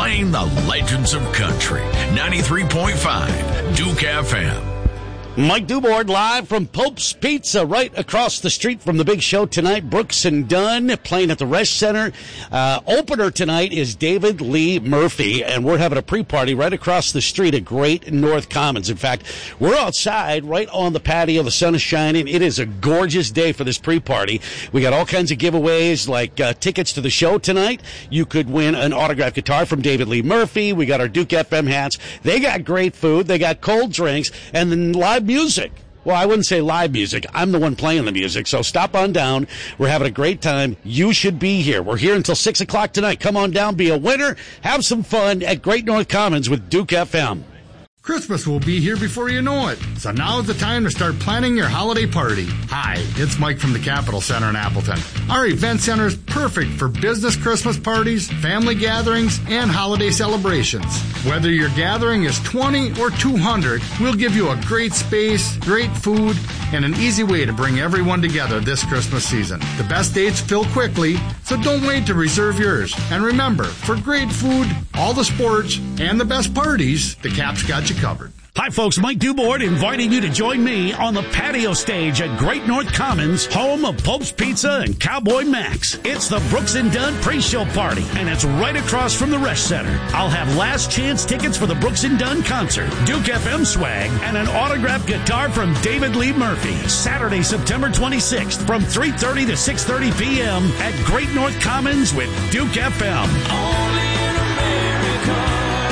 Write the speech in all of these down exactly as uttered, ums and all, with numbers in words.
playing the legends of country. ninety-three point five Duke F M. Mike Dubord live from Pope's Pizza right across the street from the big show tonight. Brooks and Dunn playing at the Resch Center. Uh, opener tonight is David Lee Murphy, and we're having a pre-party right across the street at Great North Commons. In fact, we're outside right on the patio. The sun is shining. It is a gorgeous day for this pre-party. We got all kinds of giveaways like uh, tickets to the show tonight. You could win an autographed guitar from David Lee Murphy. We got our Duke F M hats. They got great food. They got cold drinks and then live music. Well, I wouldn't say live music. I'm the one playing the music. So stop on down. We're having a great time. You should be here. We're here until six o'clock tonight. Come on down. Be a winner. Have some fun at Great North Commons with Duke F M. Christmas will be here before you know it, so now's the time to start planning your holiday party. Hi, it's Mike from the Capitol Center in Appleton. Our event center is perfect for business Christmas parties, family gatherings, and holiday celebrations. Whether your gathering is twenty or two hundred, we'll give you a great space, great food, and an easy way to bring everyone together this Christmas season. The best dates fill quickly, so don't wait to reserve yours. And remember, for great food, all the sports, and the best parties, the Cap's got you covered. Hi, folks. Mike Dubord inviting you to join me on the patio stage at Great North Commons, home of Pope's Pizza and Cowboy Max. It's the Brooks and Dunn pre-show party, and it's right across from the Resch Center. I'll have last chance tickets for the Brooks and Dunn concert, Duke F M swag, and an autographed guitar from David Lee Murphy. Saturday, September twenty-sixth from three thirty to six thirty p.m. at Great North Commons with Duke F M. Only in America.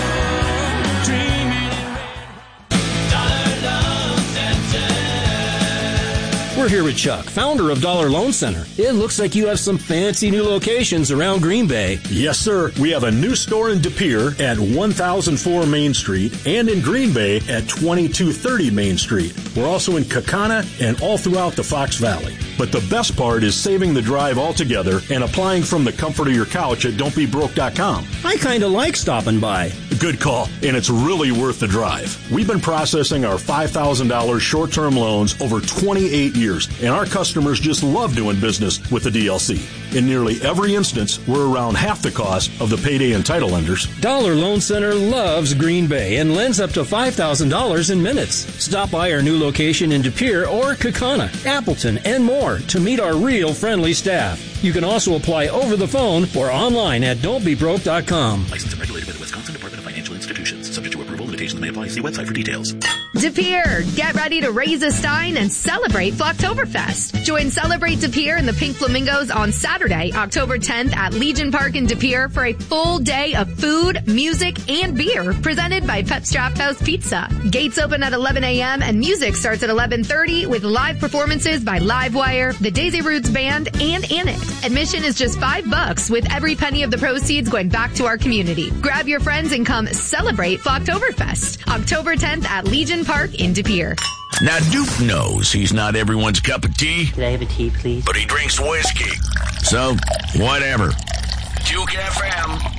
We're here with Chuck, founder of Dollar Loan Center. It looks like you have some fancy new locations around Green Bay. Yes, sir. We have a new store in De Pere at one thousand four Main Street and in Green Bay at twenty-two thirty Main Street. We're also in Kaukauna and all throughout the Fox Valley. But the best part is saving the drive altogether and applying from the comfort of your couch at don't be broke dot com. I kind of like stopping by. Good call, and it's really worth the drive. We've been processing our five thousand dollars short-term loans over twenty-eight years, and our customers just love doing business with the D L C. In nearly every instance, we're around half the cost of the payday and title lenders. Dollar Loan Center loves Green Bay and lends up to five thousand dollars in minutes. Stop by our new location in De Pere or Kaukauna, Appleton, and more to meet our real friendly staff. You can also apply over the phone or online at don't be broke dot com. Licensed and regulated by the Wisconsin Department of Financial Institutions. Subject to approval, limitations may apply. See website for details. De Pere, get ready to raise a stein and celebrate Flocktoberfest. Join Celebrate De Pere and the Pink Flamingos on Saturday, October tenth at Legion Park in De Pere for a full day of food, music, and beer presented by Pep's Draft House Pizza. Gates open at eleven a.m. and music starts at eleven thirty with live performances by Livewire, the Daisy Roots Band, and Annex. Admission is just five bucks with every penny of the proceeds going back to our community. Grab your friends and come celebrate Flocktoberfest, October tenth at Legion Park in De Pere. Now, Duke knows he's not everyone's cup of tea. Could I have a tea, please? But he drinks whiskey. So, whatever. Duke F M.